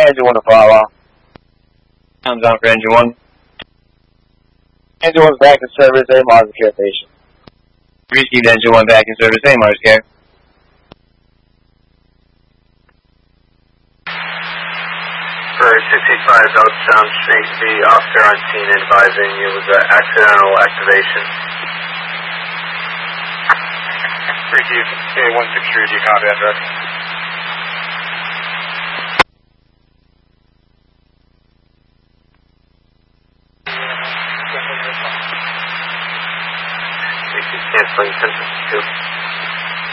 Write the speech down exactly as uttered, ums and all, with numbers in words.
Engine one to follow. Comes on for Engine one. Engine one's back in service, A Mars care station. Received Engine one back in service, A Mars care. For sixty-five outbound Snake B, officer on scene advising you was an accidental activation. Received A one six three, do you copy address? Canceling sentence two.